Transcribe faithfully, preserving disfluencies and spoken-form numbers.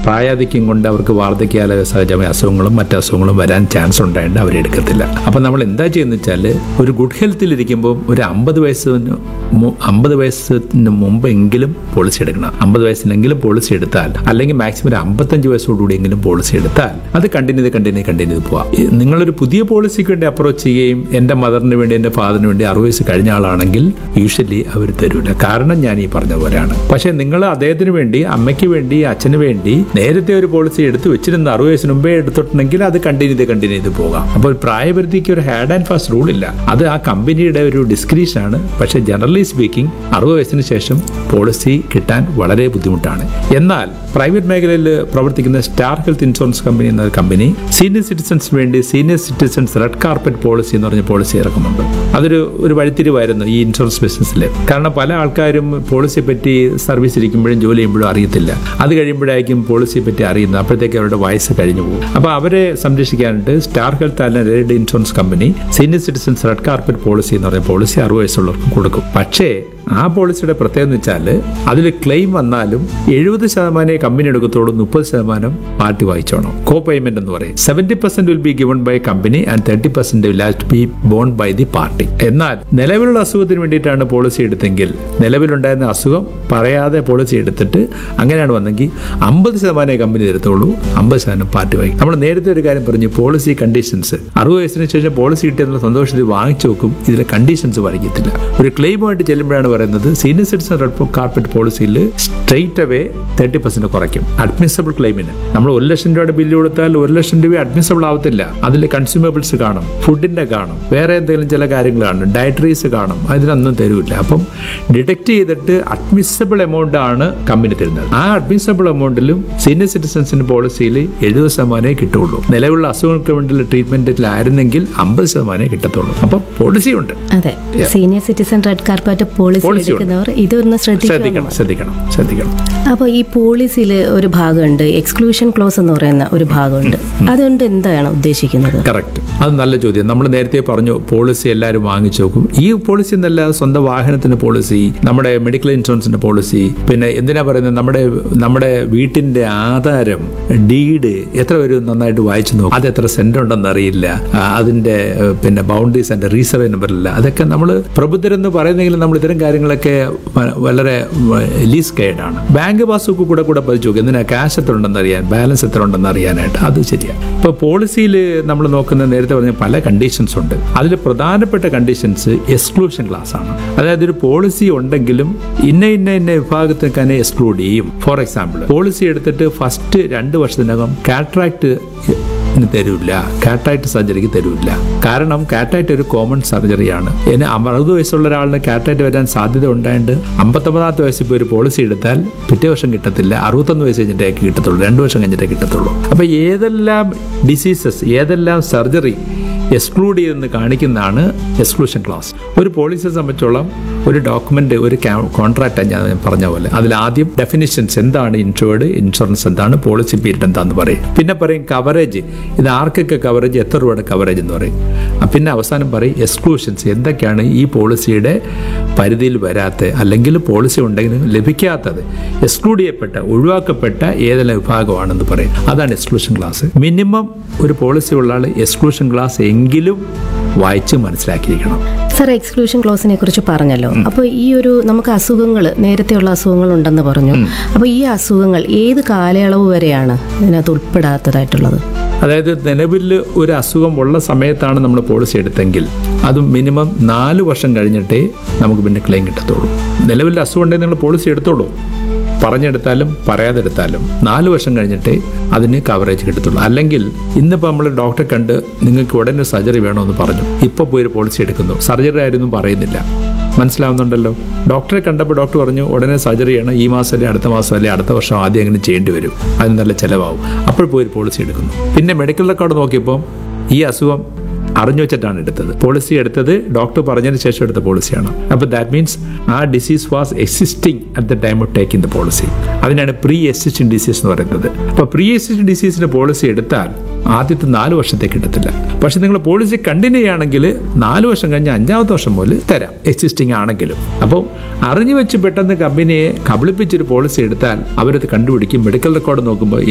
പ്രായാധിക്യം കൊണ്ട് അവർക്ക് വാർദ്ധക്യകാല സഹജമായ അസുഖങ്ങളും മറ്റു അസുഖങ്ങളും വരാൻ ചാൻസ് ഉണ്ടായിട്ട് അവരെടുക്കത്തില്ല. അപ്പം നമ്മൾ എന്താ ചെയ്യുന്നത് വെച്ചാൽ ഒരു ഗുഡ് ഹെൽത്തിലിരിക്കുമ്പോൾ ഒരു അമ്പത് വയസ്സിന് അമ്പത് വയസ്സിന് മുമ്പെങ്കിലും പോളിസി എടുക്കണം. അമ്പത് വയസ്സിനെങ്കിലും പോളിസി എടുത്താൽ, അല്ലെങ്കിൽ മാക്സിമം ഒരു അമ്പത്തഞ്ച് വയസ്സോടുകൂടിയെങ്കിലും പോളിസി എടുത്താൽ അത് കണ്ടിന്യൂ ചെയ്ത് കണ്ടിന്യൂ കണ്ടിന്യൂ ചെയ്ത് പോവാം. നിങ്ങളൊരു പുതിയ പോളിസിക്ക് വേണ്ടി അപ്രോച്ച് ചെയ്യുകയും എൻ്റെ മദറിന് വേണ്ടി എൻ്റെ ഫാദറിന് വേണ്ടി അറുപത് വയസ്സ് കഴിഞ്ഞ ആളാണെങ്കിൽ യൂഷ്വലി അവർ തരൂല. കാരണം ഞാൻ ഈ പറഞ്ഞ പോലെയാണ്. പക്ഷെ നിങ്ങൾ അദ്ദേഹത്തിന് വേണ്ടി, അമ്മയ്ക്ക് വേണ്ടി, അച്ഛന് വേണ്ടി നേരത്തെ ഒരു പോളിസി എടുത്ത് വെച്ചിരുന്ന അറുപത് വയസ്സിന് മുമ്പേ എടുത്തിട്ടുണ്ടെങ്കിൽ അത് കണ്ടിന്യൂ ചെയ്ത് കണ്ടിന്യൂ ചെയ്ത് പോകാം. അപ്പോൾ പ്രായപരിധിക്ക് ഒരു ഹാഡ് ആൻഡ് ഫാസ്റ്റ് റൂൾ ഇല്ല. അത് ആ കമ്പനിയുടെ ഒരു ഡിസ്ക്രിപ്ഷൻ ആണ്. പക്ഷെ ജനറലി സ്പീക്കിംഗ് അറുപത് വയസ്സിന് ശേഷം പോളിസി കിട്ടാൻ വളരെ ബുദ്ധിമുട്ടാണ്. എന്നാൽ പ്രൈവറ്റ് മേഖലയിൽ പ്രവർത്തിക്കുന്ന സ്റ്റാർ ഹെൽത്ത് ഇൻഷുറൻസ് കമ്പനി എന്ന കമ്പനി സീനിയർ സിറ്റിസൺസിന് വേണ്ടി senior citizens red carpet policy എന്ന് പറഞ്ഞ പോളിസി ഇറക്കുന്നുണ്ട്. അതൊരു ഒരു വഴിത്തിരിവായിരുന്നു ഈ ഇൻഷുറൻസ് ബിസിനസ്സിൽ. കാരണം പല ആൾക്കാരും പോളിസിയെ പറ്റി സർവീസ് ഇരിക്കുമ്പോഴും ജോലി ചെയ്യുമ്പോഴും അറിയത്തില്ല. അത് കഴിയുമ്പോഴായിരിക്കും പോളിസിയെ പറ്റി അറിയുന്നത്. അപ്പോഴത്തേക്ക് അവരുടെ വയസ്സ് കഴിഞ്ഞു പോകും. അപ്പോൾ അവരെ സംരക്ഷിക്കാനായിട്ട് സ്റ്റാർ ഹെൽത്ത് അല്ലെങ്കിൽ insurance company senior citizens red carpet policy എന്ന് പറഞ്ഞ പോളിസി അറുപത് വയസ്സുള്ളവർക്ക് കൊടുക്കും. പക്ഷേ ആ പോളിസിയുടെ പ്രത്യേകത എന്ന് വെച്ചാൽ അതിൽ ക്ലെയിം വന്നാലും എഴുപത് ശതമാനം കമ്പനി എടുക്കത്തോളൂ, മുപ്പത് ശതമാനം പാർട്ടി വായിച്ചോണം. കോ പേയ്മെന്റ് എന്ന് പറയും. Seventy percent will be given by company and thirty percent will have to B borne by the party. എന്നാൽ നിലവിലുള്ള അസുഖത്തിന് വേണ്ടിയിട്ടാണ് പോളിസി എടുത്തെങ്കിൽ, നിലവിലുണ്ടായിരുന്ന അസുഖം പറയാതെ പോളിസി എടുത്തിട്ട് അങ്ങനെയാണ് വന്നെങ്കിൽ അമ്പത് ശതമാനം കമ്പനി തരത്തുള്ളൂ, അമ്പത് ശതമാനം പാർട്ടി വായിക്കും. നമ്മൾ നേരത്തെ ഒരു കാര്യം പറഞ്ഞു, പോളിസി കണ്ടീഷൻസ്. അറുപത് വയസ്സിന് ശേഷം പോളിസി കിട്ടിയെന്നുള്ള സന്തോഷത്തിൽ വാങ്ങിച്ചു നോക്കും, ഇതിലെ കണ്ടീഷൻസ് വായിക്കത്തില്ല. ഒരു ക്ലെയിമുമായിട്ട് ചെല്ലുമ്പോഴാണ് പറയുന്നത് senior citizen red carpet പോളിസിയിൽ straight away thirty percent കുറയ്ക്കും അഡ്മിസബിൾ ക്ലെയിമിന്. നമ്മൾ ഒരു ലക്ഷം രൂപയുടെ ബില്ല് കൊടുത്താൽ ഒരു ലക്ഷം രൂപ അഡ്മിസബിൾ ആവത്തില്ല. അതിൽ കൺസ്യൂമബിൾസ് കാണും, ഫുഡിന്റെ കാണും, വേറെ എന്തെങ്കിലും ചില കാര്യങ്ങൾ കാണും, ഡയറ്ററീസ് കാണും, അതിനൊന്നും തരൂല്ല. അപ്പം ഡിഡക്ട് ചെയ്തിട്ട് അഡ്മിസബിൾ എമൗണ്ട് ആണ് കമ്പനി തരുന്നത്. ആ അഡ്മിസബിൾ എമൗണ്ടിലും സീനിയർ സിറ്റിസൺസിന്റെ പോളിസിയിൽ എഴുപത് ശതമാനമേ കിട്ടുള്ളൂ. നിലവിലുള്ള അസുഖങ്ങൾക്ക് വേണ്ടിയുള്ള ട്രീറ്റ്മെന്റിലായിരുന്നെങ്കിൽ അമ്പത് ശതമാനമേ കിട്ടത്തുള്ളൂ. അപ്പം പോളിസി ഉണ്ട്. അതെ, senior citizen red carpet policy എടുക്കുന്നവർ ഇതൊന്ന് ശ്രദ്ധിക്കണം ശ്രദ്ധിക്കണം ശ്രദ്ധിക്കണം അപ്പോൾ ഈ പോളിസിയിൽ ഒരു ഭാഗമുണ്ട്, എക്സ്ക്ലൂഷൻ ക്ലോസ് എന്ന് പറയുന്ന ഒരു ഭാഗമുണ്ട്. അതുകൊണ്ട് എന്താണ് ഉദ്ദേശിക്കുന്നത്? കറക്റ്റ്, അത് നല്ല ചോദ്യം. നമ്മൾ നേരത്തെ പറഞ്ഞു പോളിസി എല്ലാവരും വാങ്ങിച്ചു നോക്കും. ഈ പോളിസി എന്നല്ല, സ്വന്തം വാഹനത്തിന്റെ പോളിസി, നമ്മുടെ മെഡിക്കൽ ഇൻഷുറൻസിന്റെ പോളിസി, പിന്നെ എന്തിനാ പറയുന്നത്, നമ്മുടെ നമ്മുടെ വീട്ടിന്റെ ആധാരം, ഡീഡ് എത്ര പേര് നന്നായിട്ട് വായിച്ചു നോക്കും. അത് എത്ര സെന്റ് ഉണ്ടെന്ന് അറിയില്ല, അതിന്റെ പിന്നെ ബൗണ്ടറീസ് ആൻഡ് റീസർവേ നമ്പറില്ല. അതൊക്കെ നമ്മൾ പ്രബുദ്ധരെന്ന് പറയുന്നെങ്കിലും നമ്മൾ ഇത്തരം കാര്യങ്ങളൊക്കെ വളരെ ലീസ് ഗൈഡാണ്. ബാങ്ക് പാസ്ബുക്ക് കൂടെ കൂടെ പതിച്ചു നോക്കും, എന്തിനാ ക്യാഷ് എത്ര ഉണ്ടെന്ന് അറിയാൻ, ബാലൻസ് എത്ര ഉണ്ടെന്ന് അറിയാനായിട്ട്. അത് ശരിയാണ്. ഇപ്പൊ പോളിസിയിൽ നമ്മൾ നോക്കുന്ന നേരത്തെ പറഞ്ഞ പല കണ്ടീഷൻസ് ഉണ്ട്. അതിൽ പ്രധാനപ്പെട്ട കണ്ടീഷൻസ് എക്സ്ക്ലൂഷൻ ക്ലാസ് ആണ്. അതായത് ഒരു പോളിസി ഉണ്ടെങ്കിലും ഇന്ന ഇന്ന ഇന്ന വിഭാഗത്തിനെ എക്സ്ക്ലൂഡ് ചെയ്യും. ഫോർ എക്സാമ്പിൾ, പോളിസി എടുത്തിട്ട് ഫസ്റ്റ് രണ്ട് വർഷത്തിനകം കാറ്ററാക്ട് തരൂല്ല, കാറ്ററാക്ട് സർജറിക്ക് തരൂല്ല. കാരണം കാറ്ററാക്ട് ഒരു കോമൺ സർജറിയാണ്. ഇനി അറുപത് വയസ്സുള്ള ഒരാളിന് കാറ്ററാക്ട് വരാൻ സാധ്യത ഉണ്ടായിട്ട് അമ്പത്തൊമ്പതാമത്തെ വയസ്സിൽ ഇപ്പോൾ ഒരു പോളിസി എടുത്താൽ പിറ്റേ വർഷം കിട്ടത്തില്ല, അറുപത്തൊന്ന് വയസ്സ് കഴിഞ്ഞിട്ടേ കിട്ടത്തുള്ളൂ, രണ്ടു വർഷം കഴിഞ്ഞിട്ടേ കിട്ടത്തുള്ളൂ. അപ്പൊ ഏതെല്ലാം ഡിസീസസ്, ഏതെല്ലാം സർജറി എക്സ്ക്ലൂഡ് ചെയ്തെന്ന് കാണിക്കുന്നതാണ് എക്സ്ക്ലൂഷൻ ക്ലാസ്. ഒരു പോളിസിയെ സംബന്ധിച്ചോളം ഒരു ഡോക്യുമെന്റ്, ഒരു കോൺട്രാക്റ്റ് ഞാൻ പറഞ്ഞ പോലെ അതിൽ ആദ്യം ഡെഫിനിഷൻസ് എന്താണ് ഇൻഷുർഡ്, ഇൻഷുറൻസ് എന്താണ്, പോളിസി പീരീഡ് എന്താന്ന് പറയും. പിന്നെ പറയും കവറേജ്, ഇത് ആർക്കൊക്കെ കവറേജ്, എത്ര രൂപയുടെ കവറേജ് എന്ന് പറയും. പിന്നെ അവസാനം പറയും എക്സ്ക്ലൂഷൻസ്, എന്തൊക്കെയാണ് ഈ പോളിസിയുടെ പരിധിയിൽ വരാത്ത, അല്ലെങ്കിൽ പോളിസി ഉണ്ടെങ്കിലും ലഭിക്കാത്തത്, എക്സ്ക്ലൂഡ് ചെയ്യപ്പെട്ട, ഒഴിവാക്കപ്പെട്ട ഏതെല്ലാം വിഭാഗമാണെന്ന് പറയും. അതാണ് എക്സ്ക്ലൂഷൻ ക്ലാസ്. മിനിമം ഒരു പോളിസി ഉള്ള ആൾ എക്സ്ക്ലൂഷൻ ക്ലാസ് എങ്കിലും വായിച്ച് മനസ്സിലാക്കിയിരിക്കണം. സർ, എക്സ്ക്ലൂഷൻ ക്ലോസിനെ കുറിച്ച് പറഞ്ഞല്ലോ. അപ്പോൾ ഈ ഒരു നമുക്ക് അസുഖങ്ങൾ, നേരത്തെയുള്ള അസുഖങ്ങൾ ഉണ്ടെന്ന് പറഞ്ഞു. അപ്പോൾ ഈ അസുഖങ്ങൾ ഏത് കാലയളവ് വരെയാണ് ഇതിനകത്ത് ഉൾപ്പെടാത്തതായിട്ടുള്ളത്? അതായത് നിലവിൽ ഒരു അസുഖം ഉള്ള സമയത്താണ് നമ്മൾ പോളിസി എടുത്തെങ്കിൽ അത് മിനിമം നാല് വർഷം കഴിഞ്ഞിട്ടേ നമുക്ക് പിന്നെ ക്ലെയിം കിട്ടത്തുള്ളൂ. നിലവിൽ അസുഖം ഉണ്ടെങ്കിൽ നിങ്ങൾ പോളിസി എടുത്തോളൂ, പറഞ്ഞെടുത്താലും പറയാതെടുത്താലും നാല് വർഷം കഴിഞ്ഞിട്ടേ അതിന് കവറേജ് കിട്ടത്തുള്ളൂ. അല്ലെങ്കിൽ ഇന്നിപ്പോൾ നമ്മൾ ഡോക്ടറെ കണ്ട് നിങ്ങൾക്ക് ഉടനെ സർജറി വേണമെന്ന് പറഞ്ഞു, ഇപ്പോൾ പോയി ഒരു പോളിസി എടുക്കുന്നു, സർജറി ആയിരുന്നു പറയുന്നില്ല. മനസ്സിലാവുന്നുണ്ടല്ലോ? ഡോക്ടറെ കണ്ടപ്പോൾ ഡോക്ടർ പറഞ്ഞു ഉടനെ സർജറിയാണ്, ഈ മാസം അല്ലെ അടുത്ത മാസം അല്ലെ അടുത്ത വർഷം ആദ്യം അങ്ങനെ ചെയ്യേണ്ടി വരും, അതിന് നല്ല ചിലവാകും. അപ്പോൾ പോയി ഒരു പോളിസി എടുക്കുന്നു. പിന്നെ മെഡിക്കൽ റെക്കോർഡ് നോക്കിയപ്പോൾ ഈ അസുഖം അറിഞ്ഞു വെച്ചിട്ടാണ് എടുത്തത്. പോളിസി എടുത്തത് ഡോക്ടർ പറഞ്ഞതിന് ശേഷം എടുത്ത പോളിസിയാണ്. അപ്പോൾ ദാറ്റ് മീൻസ് ആ disease was existing at the time of taking the policy. അതിനാണ് പ്രീ എക്സിസ്റ്റിംഗ് ഡിസീസ് എന്ന് പറയുന്നത്. അപ്പോൾ പ്രീ എക്സിസ്റ്റിംഗ് ഡിസീസിന്റെ പോളിസി എടുത്താൽ ആദ്യത്തെ നാല് വർഷത്തേക്ക് കിട്ടത്തില്ല. പക്ഷെ നിങ്ങൾ പോളിസി കണ്ടിന്യൂ ചെയ്യുകയാണെങ്കിൽ നാല് വർഷം കഴിഞ്ഞ് അഞ്ചാമത്തെ വർഷം മുതൽ തരാം, എക്സിസ്റ്റിംഗ് ആണെങ്കിലും. അപ്പോൾ അറിഞ്ഞു വെച്ച് പെട്ടെന്ന് കമ്പനിയെ കബളിപ്പിച്ചൊരു പോളിസി എടുത്താൽ അവരത് കണ്ടുപിടിക്കും. മെഡിക്കൽ റെക്കോർഡ് നോക്കുമ്പോൾ